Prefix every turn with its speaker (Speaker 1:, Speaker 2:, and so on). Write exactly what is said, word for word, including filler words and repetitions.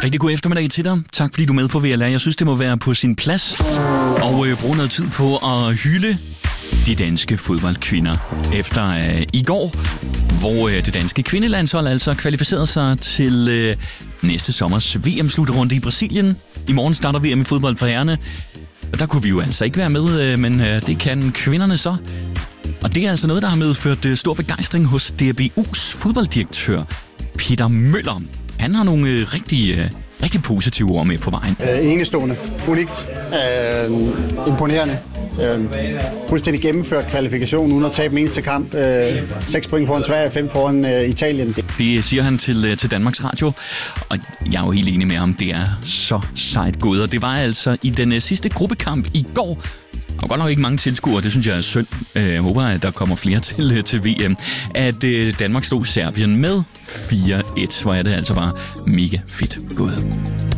Speaker 1: Rigtig god eftermiddag til dig. Tak fordi du er med på V L R. Jeg synes, det må være på sin plads og øh, bruge noget tid på at hylde de danske fodboldkvinder. Efter øh, i går, hvor øh, det danske kvindelandshold altså kvalificerede sig til øh, næste sommers V M-slutrunde i Brasilien. I morgen starter V M i fodbold for herrerne. Og der kunne vi jo altså ikke være med, øh, men øh, det kan kvinderne så. Og det er altså noget, der har medført øh, stor begejstring hos D B U's fodbolddirektør Peter Møller. Han har nogle øh, rigtig, øh, rigtig positive ord med på vejen.
Speaker 2: Øh, enestående, unikt, øh, imponerende. Øh, fuldstændig gennemført kvalifikation uden at tabe en eneste kamp. Øh, seks point foran Sverige, fem foran øh, Italien.
Speaker 1: Det siger han til, til Danmarks Radio, og jeg er jo helt enig med ham. Det er så sejt gået, og det var altså i den øh, sidste gruppekamp i går. Og godt nok ikke mange tilskuere, det synes jeg er synd. Jeg håber, at der kommer flere til, til V M. At Danmark slog Serbien med fire et, hvor er det altså bare mega fedt gået.